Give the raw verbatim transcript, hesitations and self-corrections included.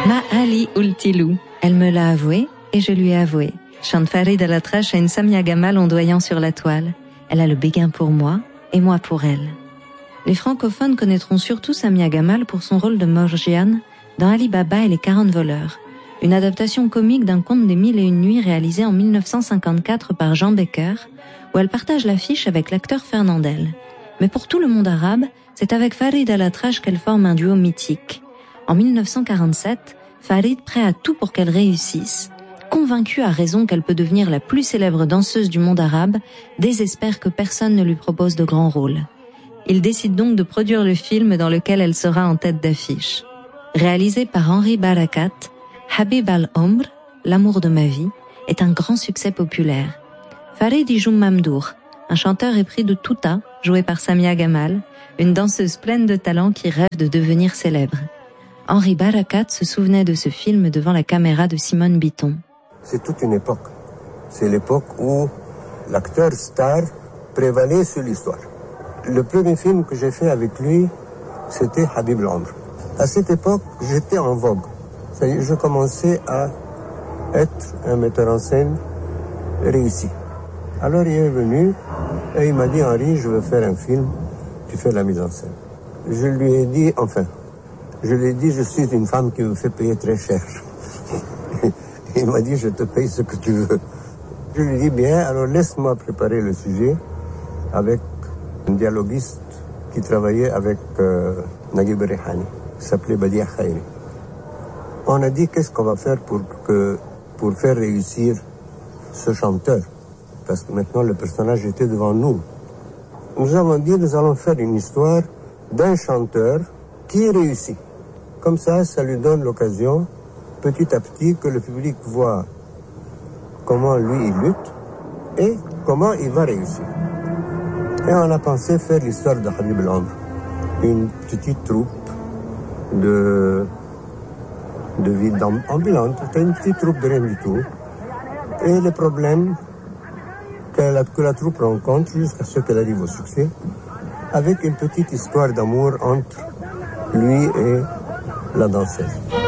Ma Ali Ultilou. Elle me l'a avoué et je lui ai avoué. Chante Farid Al-Atrache à une Samia Gamal ondoyant sur la toile. Elle a le béguin pour moi et moi pour elle. Les francophones connaîtront surtout Samia Gamal pour son rôle de Morgiane dans Ali Baba et les quarante voleurs, une adaptation comique d'un conte des Mille et Une Nuits réalisé en mille neuf cent cinquante-quatre par Jean Becker, où elle partage l'affiche avec l'acteur Fernandel. Mais pour tout le monde arabe, c'est avec Farid Al-Atrache qu'elle forme un duo mythique. En mille neuf cent quarante-sept, Farid, prêt à tout pour qu'elle réussisse, convaincue à raison qu'elle peut devenir la plus célèbre danseuse du monde arabe, désespère que personne ne lui propose de grands rôles. Il décide donc de produire le film dans lequel elle sera en tête d'affiche. Réalisé par Henri Barakat, Habib al-Omr, L'amour de ma vie, est un grand succès populaire. Farid y joue Mamdour, un chanteur épris de Touta, joué par Samia Gamal, une danseuse pleine de talent qui rêve de devenir célèbre. Henri Barakat se souvenait de ce film devant la caméra de Simone Bitton. C'est toute une époque. C'est l'époque où l'acteur star prévalait sur l'histoire. Le premier film que j'ai fait avec lui, c'était Habib al-Omr. À cette époque, j'étais en vogue. Ça y est, je commençais à être un metteur en scène réussi. Alors il est venu et il m'a dit, Henri, je veux faire un film, tu fais la mise en scène. Je lui ai dit, enfin, je lui ai dit, je suis une femme qui me fait payer très cher. Il m'a dit, je te paye ce que tu veux. Je lui ai dit, bien, alors laisse-moi préparer le sujet avec un dialoguiste qui travaillait avec euh, Naguib Rihani, qui s'appelait Badia Khairi. On a dit, qu'est-ce qu'on va faire pour, que, pour faire réussir ce chanteur? Parce que maintenant, le personnage était devant nous. Nous avons dit, nous allons faire une histoire d'un chanteur qui réussit. Comme ça, ça lui donne l'occasion, petit à petit, que le public voit comment lui, il lutte et comment il va réussir. Et on a pensé faire l'histoire de Habib al-Omr, une petite troupe de, de vie ambulante, une petite troupe de rien du tout. Et les problèmes que la, que la troupe rencontre jusqu'à ce qu'elle arrive au succès, avec une petite histoire d'amour entre lui et la danseuse.